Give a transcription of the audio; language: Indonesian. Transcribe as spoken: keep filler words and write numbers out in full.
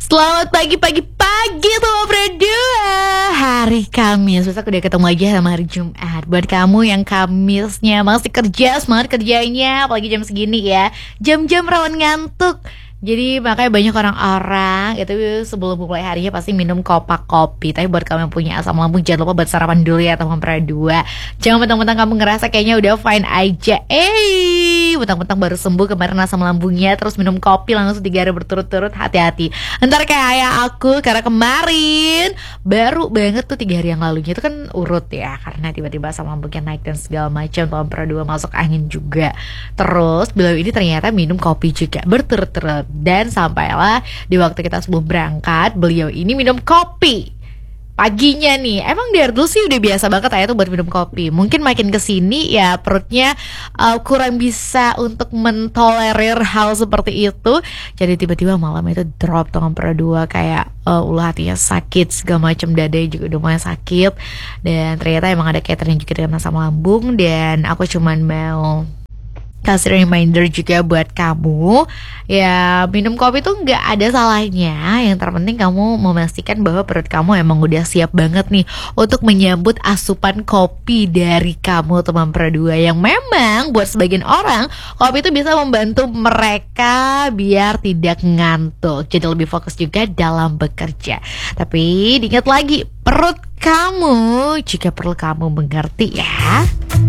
Selamat pagi-pagi pagi teman berdua. Hari Kamis, besok udah ketemu lagi sama hari Jumat. Buat kamu yang Kamisnya masih kerja, semangat kerjanya, apalagi jam segini ya, jam-jam rawan ngantuk. Jadi makanya banyak orang-orang itu sebelum mulai harinya pasti minum kopak kopi. Tapi buat kamu yang punya asam lambung, jangan lupa buat sarapan dulu ya teman berdua. Jangan mentang-mentang kamu ngerasa kayaknya udah fine aja, eh mentang-mentang baru sembuh kemarin asam lambungnya, terus minum kopi langsung tiga hari berturut-turut, hati-hati. Ntar kayak aku, karena kemarin baru banget tuh tiga hari yang lalunya itu kan urut ya, karena tiba-tiba asam lambungnya naik dan segala macam, teman berdua masuk angin juga. Terus beliau ini ternyata minum kopi juga berturut-turut. Dan sampailah di waktu kita sebelum berangkat, beliau ini minum kopi paginya nih. Emang dari dulu sih udah biasa banget ayah tuh buat minum kopi. Mungkin makin kesini ya perutnya uh, kurang bisa untuk mentolerir hal seperti itu. Jadi tiba-tiba malam itu drop tangan berdua, kayak uh, ulah hatinya sakit, segala macam, dadanya juga udah mulai sakit. Dan ternyata emang ada catering juga dengan asam lambung. Dan aku cuman mau kasih reminder juga buat kamu, ya minum kopi tuh nggak ada salahnya. Yang terpenting kamu memastikan bahwa perut kamu emang udah siap banget nih untuk menyambut asupan kopi dari kamu teman berdua. Yang memang buat sebagian orang kopi itu bisa membantu mereka biar tidak ngantuk, jadi lebih fokus juga dalam bekerja. Tapi diingat lagi, perut kamu juga perlu kamu mengerti ya.